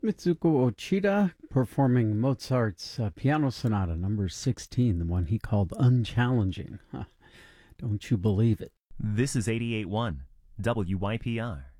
Mitsuko Ochida performing Mozart's Piano Sonata number 16, the one he called Unchallenging. Huh, don't you believe it? This is 88.1 WYPR.